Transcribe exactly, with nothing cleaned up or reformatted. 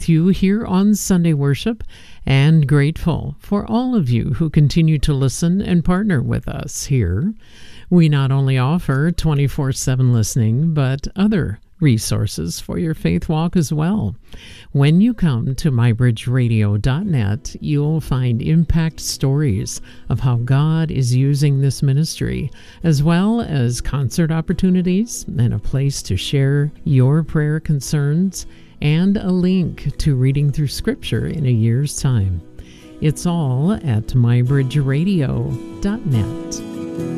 with you here on Sunday Worship, and grateful for all of you who continue to listen and partner with us here. We not only offer twenty-four seven listening, but other resources for your faith walk as well. When you come to my bridge radio dot net, you'll find impact stories of how God is using this ministry, as well as concert opportunities and a place to share your prayer concerns, and a link to reading through Scripture in a year's time. It's all at my bridge radio dot net.